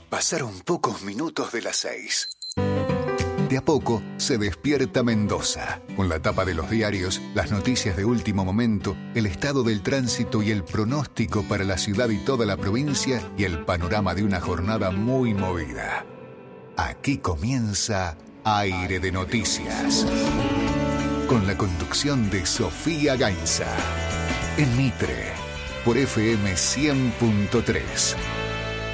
Pasaron pocos minutos de las 6. De a poco se despierta Mendoza, con la tapa de los diarios, las noticias de último momento, el estado del tránsito y el pronóstico para la ciudad y toda la provincia y el panorama de una jornada muy movida. Aquí comienza Aire de Noticias, con la conducción de Sofía Gainza, en Mitre, por FM 100.3.